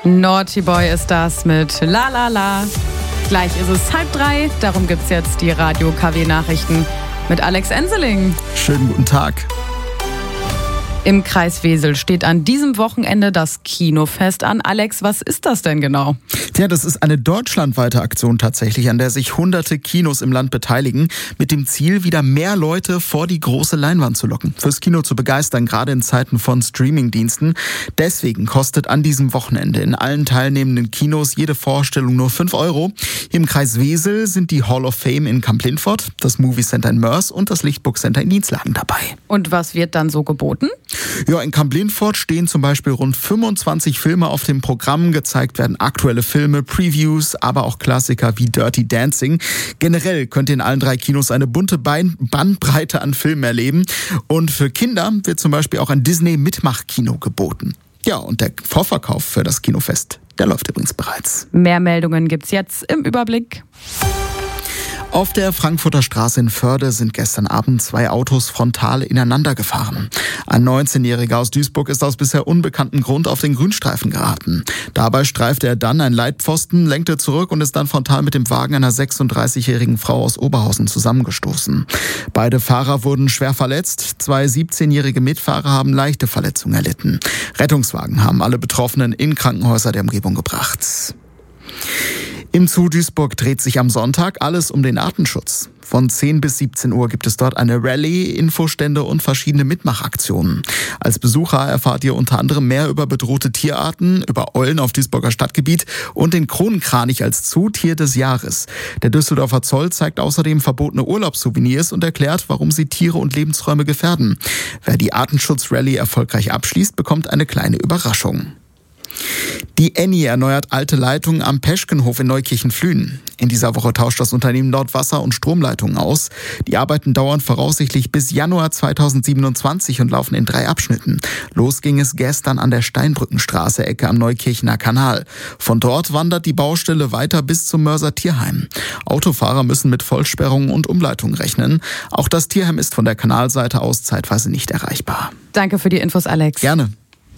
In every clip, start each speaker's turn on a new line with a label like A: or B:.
A: Naughty Boy ist das mit La La La. Gleich ist es 2:30, darum gibt's jetzt die Radio KW Nachrichten mit Alex Enseling.
B: Schönen guten Tag.
A: Im Kreis Wesel steht an diesem Wochenende das Kinofest an. Alex, was ist das denn genau?
B: Ja, das ist eine deutschlandweite Aktion tatsächlich, an der sich hunderte Kinos im Land beteiligen, mit dem Ziel, wieder mehr Leute vor die große Leinwand zu locken, fürs Kino zu begeistern, gerade in Zeiten von Streamingdiensten. Deswegen kostet an diesem Wochenende in allen teilnehmenden Kinos jede Vorstellung nur 5 €. Hier im Kreis Wesel sind die Hall of Fame in Kamp-Lintfort, das Movie Center in Moers und das Lichtburg Center in Dienstlaken dabei.
A: Und was wird dann so geboten?
B: Ja, in Kamp-Lintfort stehen zum Beispiel rund 25 Filme auf dem Programm. Gezeigt werden aktuelle Filme, Previews, aber auch Klassiker wie Dirty Dancing. Generell könnt ihr in allen 3 Kinos eine bunte Bandbreite an Filmen erleben. Und für Kinder wird zum Beispiel auch ein Disney-Mitmachkino geboten. Ja, und der Vorverkauf für das Kinofest, der läuft übrigens bereits.
A: Mehr Meldungen gibt's jetzt im Überblick.
B: Auf der Frankfurter Straße in Förde sind gestern Abend 2 Autos frontal ineinander gefahren. Ein 19-Jähriger aus Duisburg ist aus bisher unbekanntem Grund auf den Grünstreifen geraten. Dabei streifte er dann einen Leitpfosten, lenkte zurück und ist dann frontal mit dem Wagen einer 36-jährigen Frau aus Oberhausen zusammengestoßen. Beide Fahrer wurden schwer verletzt. 2 17-jährige Mitfahrer haben leichte Verletzungen erlitten. Rettungswagen haben alle Betroffenen in Krankenhäuser der Umgebung gebracht. Im Zoo Duisburg dreht sich am Sonntag alles um den Artenschutz. Von 10 bis 17 Uhr gibt es dort eine Rallye, Infostände und verschiedene Mitmachaktionen. Als Besucher erfahrt ihr unter anderem mehr über bedrohte Tierarten, über Eulen auf Duisburger Stadtgebiet und den Kronenkranich als Zootier des Jahres. Der Düsseldorfer Zoll zeigt außerdem verbotene Urlaubssouvenirs und erklärt, warum sie Tiere und Lebensräume gefährden. Wer die Artenschutz-Rallye erfolgreich abschließt, bekommt eine kleine Überraschung. Die Eni erneuert alte Leitungen am Peschkenhof in Neukirchen-Flühen. In dieser Woche tauscht das Unternehmen dort Wasser- und Stromleitungen aus. Die Arbeiten dauern voraussichtlich bis Januar 2027 und laufen in 3 Abschnitten. Los ging es gestern an der Steinbrückenstraße, Ecke am Neukirchener Kanal. Von dort wandert die Baustelle weiter bis zum Mörser Tierheim. Autofahrer müssen mit Vollsperrungen und Umleitungen rechnen. Auch das Tierheim ist von der Kanalseite aus zeitweise nicht erreichbar.
A: Danke für die Infos, Alex.
B: Gerne.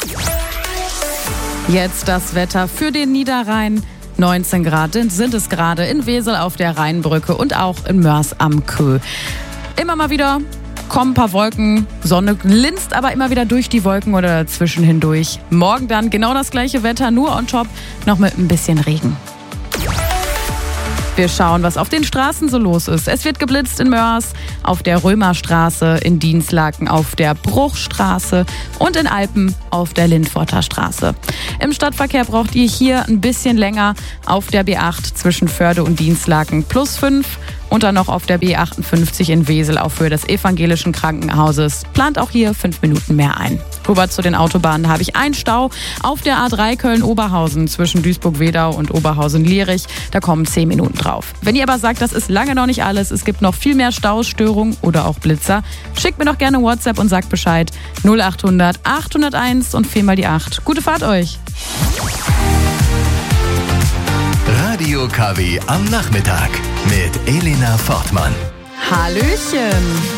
A: Jetzt das Wetter für den Niederrhein. 19 Grad sind es gerade in Wesel auf der Rheinbrücke und auch in Moers am Köh. Immer mal wieder kommen ein paar Wolken, Sonne glinst aber immer wieder durch die Wolken oder dazwischen hindurch. Morgen dann genau das gleiche Wetter, nur on top, noch mit ein bisschen Regen. Wir schauen, was auf den Straßen so los ist. Es wird geblitzt in Moers, auf der Römerstraße, in Dienstlaken auf der Bruchstraße und in Alpen auf der Lintforter Straße. Im Stadtverkehr braucht ihr hier ein bisschen länger auf der B8 zwischen Förde und Dienstlaken +5 und dann noch auf der B58 in Wesel auf Höhe des Evangelischen Krankenhauses. Plant auch hier 5 Minuten mehr ein. Rüber zu den Autobahnen habe ich einen Stau auf der A3 Köln-Oberhausen zwischen Duisburg-Wedau und Oberhausen-Lierich. Da kommen 10 Minuten drauf. Wenn ihr aber sagt, das ist lange noch nicht alles, es gibt noch viel mehr Staus, Störungen oder auch Blitzer, schickt mir doch gerne WhatsApp und sagt Bescheid. 0800 801 und 4 mal die 8. Gute Fahrt euch!
C: Radio KW am Nachmittag mit Elena Fortmann.
A: Hallöchen!